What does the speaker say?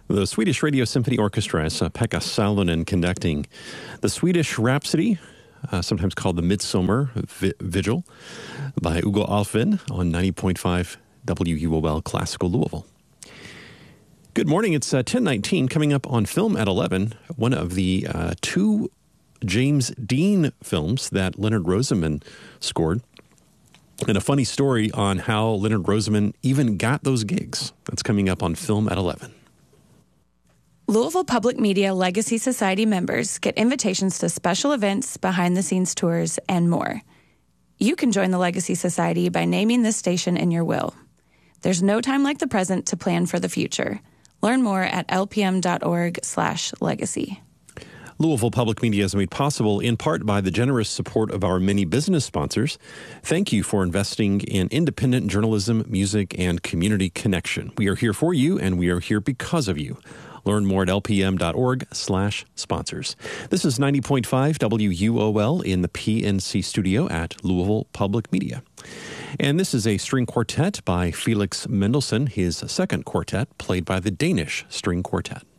The Swedish Radio Symphony Orchestra is Pekka Salonen conducting the Swedish Rhapsody, sometimes called the Midsummer Vigil, by Hugo Alfvén on 90.5 WUOL Classical Louisville. Good morning. It's 10:19. Coming up on Film at 11, one of the two James Dean films that Leonard Rosenman scored. And a funny story on how Leonard Rosenman even got those gigs. That's coming up on Film at 11. Louisville Public Media Legacy Society members get invitations to special events, behind-the-scenes tours, and more. You can join the Legacy Society by naming this station in your will. There's no time like the present to plan for the future. Learn more at lpm.org/legacy. Louisville Public Media is made possible in part by the generous support of our many business sponsors. Thank you for investing in independent journalism, music, and community connection. We are here for you, and we are here because of you. Learn more at lpm.org/sponsors. This is 90.5 WUOL in the PNC studio at Louisville Public Media. And this is a string quartet by Felix Mendelssohn, his second quartet, played by the Danish String Quartet.